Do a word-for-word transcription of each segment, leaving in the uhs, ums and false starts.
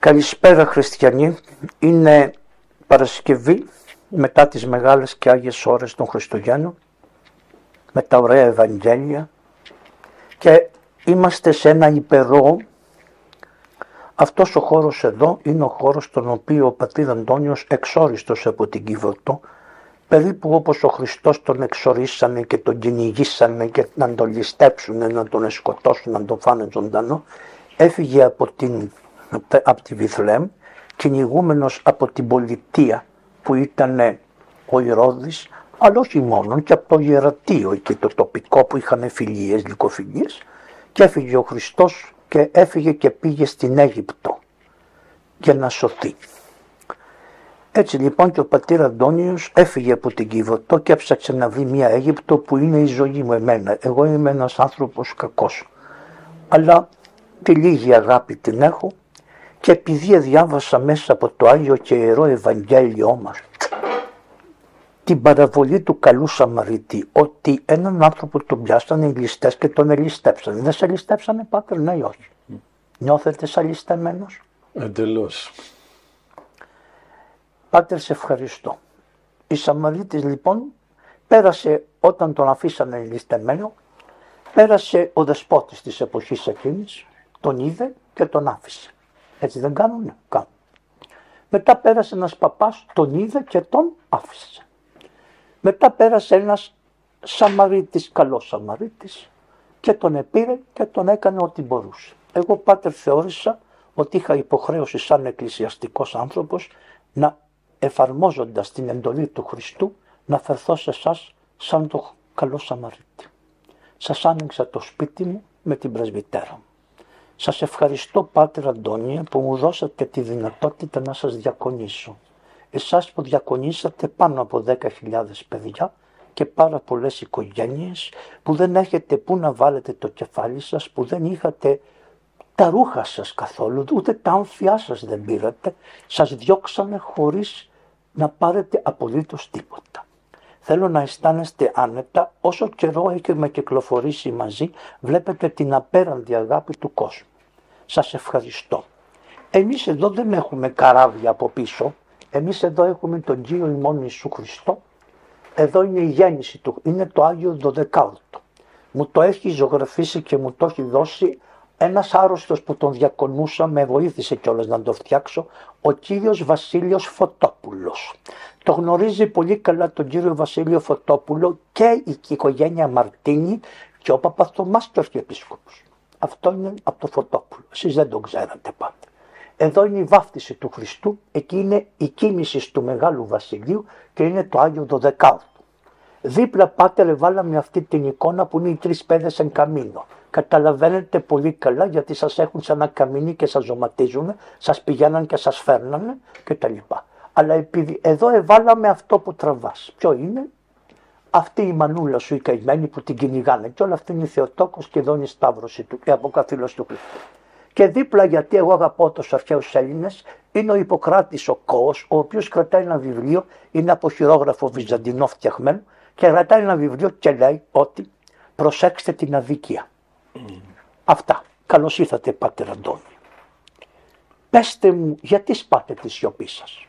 Καλησπέρα χριστιανοί, είναι Παρασκευή μετά τις μεγάλες και Άγιες ώρες των Χριστουγέννων με τα ωραία Ευαγγέλια και είμαστε σε ένα υπερό. Αυτός ο χώρος εδώ είναι ο χώρος στον οποίο ο πατήρ Αντώνιος εξόριστος από την Κιβωτό, περίπου όπως ο Χριστός τον εξορίσανε και τον κυνηγήσανε και να τον ληστέψουν, να τον σκοτώσουν, να τον φάνε ζωντανό, έφυγε από, την, από τη Βιθλεέμ, κυνηγούμενος από την πολιτεία που ήταν ο Ηρώδης, αλλά όχι μόνο, και από το ιερατείο και το τοπικό που είχαν φιλίες, λυκοφιλίες, και έφυγε ο Χριστός και έφυγε και πήγε στην Αίγυπτο για να σωθεί. Έτσι λοιπόν και ο πατήρ Αντώνιος έφυγε από την Κιβωτό και έψαξε να βρει μια Αίγυπτο που είναι η ζωή μου εμένα. Εγώ είμαι ένας άνθρωπος κακός, αλλά τη λίγη αγάπη την έχω, και επειδή διάβασα μέσα από το Άγιο και Ιερό Ευαγγέλιό μας την παραβολή του καλού Σαμαρίτη, ότι έναν άνθρωπο τον πιάσανε οι ληστές και τον ελιστέψανε. Δεν σε ληστέψανε, πάτερ, ναι ή όχι? Mm. Νιώθετε σαν ληστεμένος? Εντελώς. Πάτερ, σε ευχαριστώ. Η Σαμαρίτης λοιπόν πέρασε, όταν τον αφήσανε ληστεμένο, πέρασε ο δεσπότης της εποχής εκείνης, τον είδε και τον άφησε. Έτσι δεν κάνουνε? Κάνουν. Μετά πέρασε ένας παπάς, τον είδε και τον άφησε. Μετά πέρασε ένας Σαμαρίτης, καλός Σαμαρίτης, και τον επήρε και τον έκανε ό,τι μπορούσε. Εγώ, πάτερ, θεώρησα ότι είχα υποχρέωση σαν εκκλησιαστικός άνθρωπος να, εφαρμόζοντας την εντολή του Χριστού, να φερθώ σε εσάς σαν το καλό Σαμαρίτη. Σας άνοιξα το σπίτι μου με την πρεσβυτέρα μου. Σας ευχαριστώ, πάτερ Αντώνια, που μου δώσατε τη δυνατότητα να σας διακονήσω. Εσάς που διακονήσατε πάνω από δέκα χιλιάδες παιδιά και πάρα πολλές οικογένειες, που δεν έχετε πού να βάλετε το κεφάλι σας, που δεν είχατε τα ρούχα σας καθόλου, ούτε τα άμφια σας δεν πήρατε, σας διώξανε χωρίς να πάρετε απολύτως τίποτα. Θέλω να αισθάνεστε άνετα, όσο καιρό έχουμε κυκλοφορήσει μαζί, βλέπετε την απέραντη αγάπη του κόσμου. Σας ευχαριστώ. Εμείς εδώ δεν έχουμε καράβια από πίσω, εμείς εδώ έχουμε τον Κύριο ημών Ιησού Χριστό. Εδώ είναι η γέννηση του, είναι το Άγιο Δωδεκάωτο. Μου το έχει ζωγραφίσει και μου το έχει δώσει ένας άρρωστος που τον διακονούσα, με βοήθησε κιόλας να το φτιάξω, ο κύριος Βασίλειος Φωτόπουλος. Το γνωρίζει πολύ καλά τον κύριο Βασίλειο Φωτόπουλο και η οικογένεια Μαρτίνη και ο Παπαθωμάς και ο Αρχιεπίσκοπος. Αυτό είναι από το Φωτόπουλο, εσείς δεν το ξέρατε πάντα. Εδώ είναι η βάφτιση του Χριστού, εκεί είναι η κίνηση του Μεγάλου Βασιλείου και είναι το Άγιο Δωδεκάωτο. Δίπλα, πάτερ, βάλαμε αυτή την εικόνα που είναι οι τρεις παιδες εν καμίνο. Καταλαβαίνετε πολύ καλά, γιατί σας έχουν σαν ένα καμίνι και σας ζωματίζουν, σας πηγαίναν και σας φέρνανε κτλ. Αλλά επειδή εδώ εβάλαμε αυτό που τραβάς. Ποιο είναι? Αυτή η μανούλα σου η καημένη που την κυνηγάνε, και όλα αυτή είναι η Θεοτόκος και εδώ είναι η Σταύρωση του, η αποκαθήλωση του Χριστού. Και δίπλα, γιατί εγώ αγαπώ τους αρχαίους Έλληνες, είναι ο Ιπποκράτης ο Κώος, ο οποίος κρατάει ένα βιβλίο, είναι από χειρόγραφο βυζαντινό φτιαγμένο, και κρατάει ένα βιβλίο και λέει ότι προσέξτε την αδίκεια. Mm. Αυτά. Καλώς ήρθατε, πάτερ Αντώνη. Πέστε μου, γιατί σπάτε τη σιωπή σας?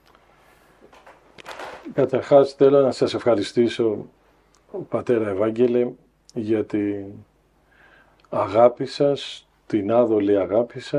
Καταρχάς θέλω να σας ευχαριστήσω, πατέρα Ευάγγελε, για την αγάπη σας, την άδολη αγάπη σας.